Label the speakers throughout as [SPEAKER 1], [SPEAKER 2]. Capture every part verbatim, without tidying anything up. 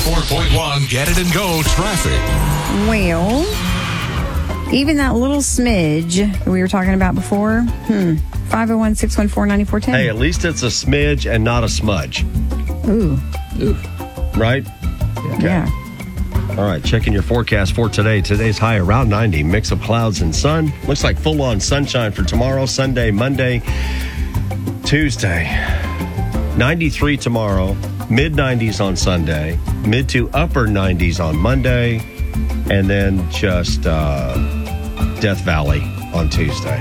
[SPEAKER 1] ninety-four point one Get It and Go traffic.
[SPEAKER 2] Well, even that little smidge that we were talking about before, hmm, five oh one, six one four, nine four one zero.
[SPEAKER 3] Hey, at least it's a smidge and not a smudge.
[SPEAKER 2] Ooh.
[SPEAKER 4] Ooh.
[SPEAKER 3] Right?
[SPEAKER 2] Okay. Yeah.
[SPEAKER 3] All right, checking your forecast for today. Today's high around ninety, mix of clouds and sun. Looks like full-on sunshine for tomorrow, Sunday, Monday, Tuesday. ninety-three tomorrow, mid nineties on Sunday, mid to upper nineties on Monday, and then just uh, Death Valley on Tuesday.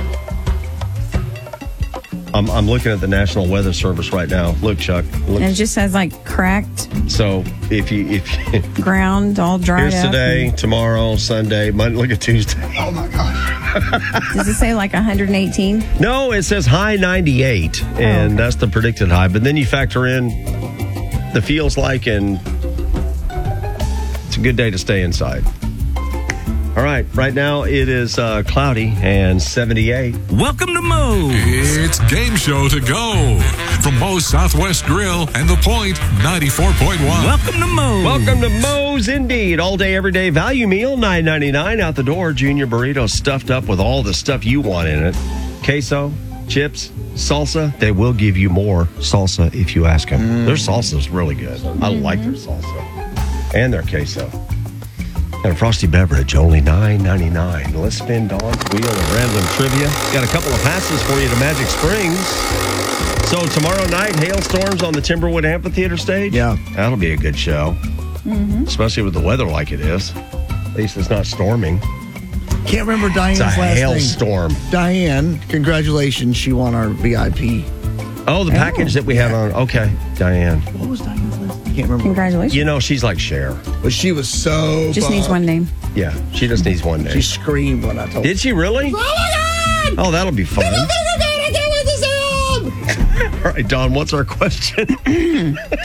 [SPEAKER 3] I'm, I'm looking at the National Weather Service right now. Look, Chuck. Look.
[SPEAKER 2] And it just says like cracked.
[SPEAKER 3] So if you if you,
[SPEAKER 2] ground all dried
[SPEAKER 3] here's
[SPEAKER 2] up.
[SPEAKER 3] Here's today, and tomorrow, Sunday, Monday. Look at Tuesday.
[SPEAKER 4] Oh my gosh.
[SPEAKER 2] Does it say like one hundred eighteen?
[SPEAKER 3] No, it says high ninety-eight, and
[SPEAKER 2] oh, okay.
[SPEAKER 3] that's the predicted high. But then you factor in the feels like, and it's a good day to stay inside. All right, right now it is uh, cloudy and seventy-eight.
[SPEAKER 5] Welcome to Moe's.
[SPEAKER 1] It's game show to go from Moe's Southwest Grill and The Point ninety-four point one.
[SPEAKER 5] Welcome to Moe's.
[SPEAKER 3] Welcome to Moe's, indeed. All day, every day value meal, nine ninety-nine out the door. Junior burrito stuffed up with all the stuff you want in it. Queso, chips, salsa. They will give you more salsa if you ask them. Mm. Their salsa is really good. Mm-hmm. I like their salsa and their queso. And a frosty beverage, only nine ninety-nine. Let's spin Dawn's wheel of random trivia. Got a couple of passes for you to Magic Springs. So tomorrow night, hailstorms on the Timberwood Amphitheater stage.
[SPEAKER 4] Yeah.
[SPEAKER 3] That'll be a good show.
[SPEAKER 2] Mm-hmm.
[SPEAKER 3] Especially with the weather like it is. At least it's not storming.
[SPEAKER 4] Can't remember Diane's
[SPEAKER 3] it's a
[SPEAKER 4] last
[SPEAKER 3] hailstorm.
[SPEAKER 4] name. Diane, congratulations. She won our V I P.
[SPEAKER 3] Oh, the package that we have on. Okay, Diane.
[SPEAKER 4] What was Diane's last name? I can't remember.
[SPEAKER 2] Congratulations.
[SPEAKER 3] You know, she's like Cher.
[SPEAKER 4] But she was so
[SPEAKER 2] Just
[SPEAKER 4] bummed.
[SPEAKER 2] needs one name.
[SPEAKER 3] Yeah, she just needs one name.
[SPEAKER 4] She screamed when I told
[SPEAKER 3] her. Did she really?
[SPEAKER 4] Oh, my God!
[SPEAKER 3] Oh, that'll be fun.
[SPEAKER 4] I can't wait to see him!
[SPEAKER 3] All right, Dawn, what's our question?